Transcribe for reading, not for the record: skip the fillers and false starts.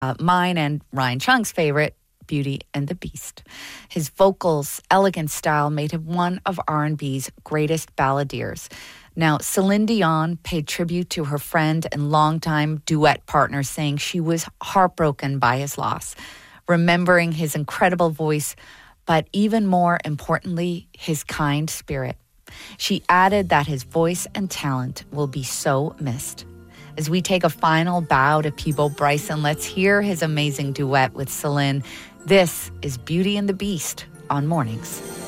Mine and Ryan Chung's favorite, Beauty and the Beast. His vocals, elegant style made him one of R&B's greatest balladeers. Now, Celine Dion paid tribute to her friend and longtime duet partner, saying she was heartbroken by his loss, remembering his incredible voice, but even more importantly, his kind spirit. She added that his voice and talent will be so missed. As we take a final bow to Peabo Bryson, let's hear his amazing duet with Celine. This is Beauty and the Beast on Mornings.